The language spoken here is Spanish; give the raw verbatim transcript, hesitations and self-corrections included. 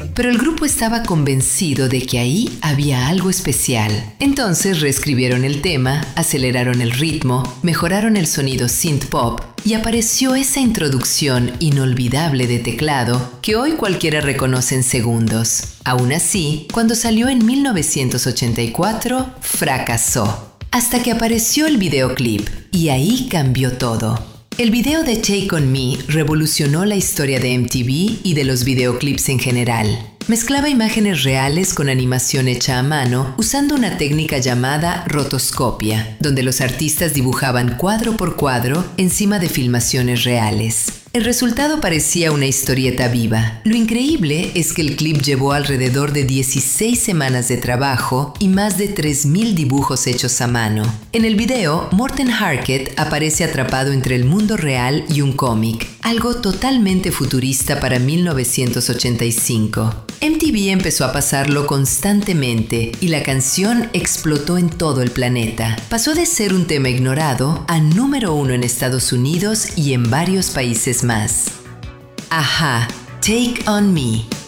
pero el grupo estaba convencido de que ahí había algo especial. Entonces reescribieron el tema, aceleraron el ritmo, mejoraron el sonido synth pop y apareció esa introducción inolvidable de teclado que hoy cualquiera reconoce en segundos. Aún así, cuando salió en mil novecientos ochenta y cuatro, fracasó. Hasta que apareció el videoclip, y ahí cambió todo. El video de Take On Me revolucionó la historia de M T V y de los videoclips en general. Mezclaba imágenes reales con animación hecha a mano usando una técnica llamada rotoscopia, donde los artistas dibujaban cuadro por cuadro encima de filmaciones reales. El resultado parecía una historieta viva. Lo increíble es que el clip llevó alrededor de dieciséis semanas de trabajo y más de tres mil dibujos hechos a mano. En el video, Morten Harket aparece atrapado entre el mundo real y un cómic, algo totalmente futurista para mil novecientos ochenta y cinco. M T V empezó a pasarlo constantemente y la canción explotó en todo el planeta. Pasó de ser un tema ignorado a número uno en Estados Unidos y en varios países más. Ajá, Take On Me.